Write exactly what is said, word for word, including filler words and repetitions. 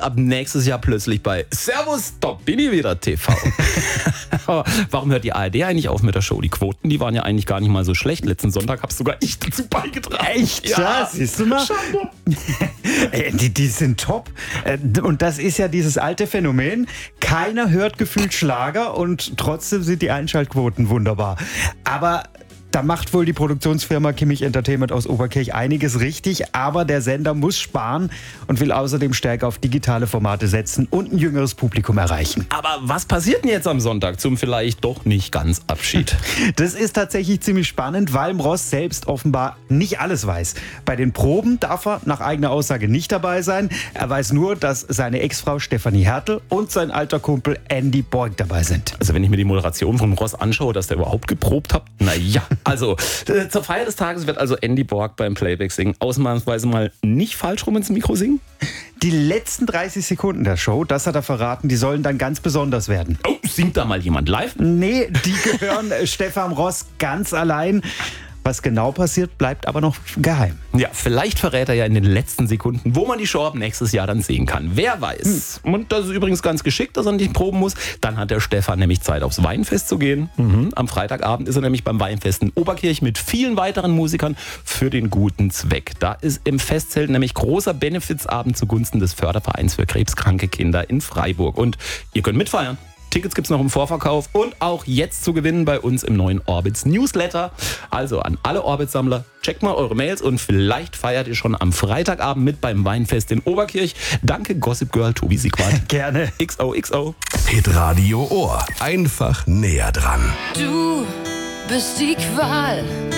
ab nächstes Jahr plötzlich bei Servus, da bin ich wieder T V. Warum hört die A R D eigentlich auf mit der Show? Die Quoten, die waren ja eigentlich gar nicht mal so schlecht. Letzten Sonntag habe sogar ich dazu beigetragen. Echt? Ja, siehst du mal? die, die sind top. Und das ist ja dieses alte Phänomen. Keiner hört gefühlt Schlager und trotzdem sind die Einschaltquoten wunderbar. Aber da macht wohl die Produktionsfirma Kimmich Entertainment aus Oberkirch einiges richtig, aber der Sender muss sparen und will außerdem stärker auf digitale Formate setzen und ein jüngeres Publikum erreichen. Aber was passiert denn jetzt am Sonntag zum vielleicht doch nicht ganz Abschied? Das ist tatsächlich ziemlich spannend, weil Ross selbst offenbar nicht alles weiß. Bei den Proben darf er nach eigener Aussage nicht dabei sein. Er weiß nur, dass seine Ex-Frau Stefanie Hertel und sein alter Kumpel Andy Borg dabei sind. Also wenn ich mir die Moderation von Ross anschaue, dass der überhaupt geprobt hat, naja. Also, äh, zur Feier des Tages wird also Andy Borg beim Playback singen. Ausnahmsweise mal nicht falsch rum ins Mikro singen. Die letzten dreißig Sekunden der Show, das hat er verraten, die sollen dann ganz besonders werden. Oh, singt da mal jemand live? Nee, die gehören Stefan Ross ganz allein. Was genau passiert, bleibt aber noch geheim. Ja, vielleicht verrät er ja in den letzten Sekunden, wo man die Show ab nächstes Jahr dann sehen kann. Wer weiß. Hm. Und das ist übrigens ganz geschickt, dass er nicht proben muss. Dann hat der Stefan nämlich Zeit, aufs Weinfest zu gehen. Mhm. Am Freitagabend ist er nämlich beim Weinfest in Oberkirch mit vielen weiteren Musikern für den guten Zweck. Da ist im Festzelt nämlich großer Benefizabend zugunsten des Fördervereins für krebskranke Kinder in Freiburg. Und ihr könnt mitfeiern. Tickets gibt's noch im Vorverkauf und auch jetzt zu gewinnen bei uns im neuen Orbits Newsletter. Also an alle Orbit-Sammler, checkt mal eure Mails und vielleicht feiert ihr schon am Freitagabend mit beim Weinfest in Oberkirch. Danke Gossip Girl Tobi Siegwart. Gerne. X O X O. Hitradio Ohr. Einfach näher dran. Du bist die Qual.